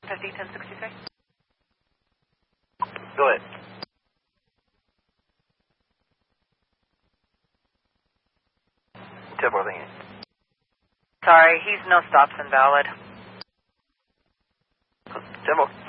50-1063. Go ahead. Temple thing. Sorry, he's no stops invalid. Temple.